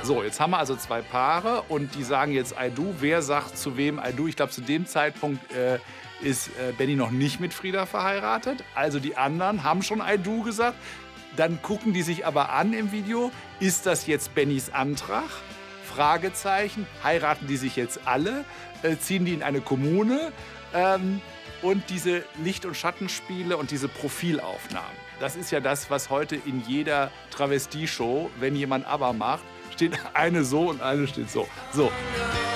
So, jetzt haben wir also 2 Paare und die sagen jetzt I do. Wer sagt zu wem I do? Ich glaube, zu dem Zeitpunkt ist Benny noch nicht mit Frieda verheiratet. Also die anderen haben schon I do gesagt. Dann gucken die sich aber an im Video. Ist das jetzt Bennys Antrag? Fragezeichen. Heiraten die sich jetzt alle? Ziehen die in eine Kommune? Und diese Licht- und Schattenspiele und diese Profilaufnahmen. Das ist ja das, was heute in jeder Travestie-Show, wenn jemand aber macht, steht eine so und eine steht so. So.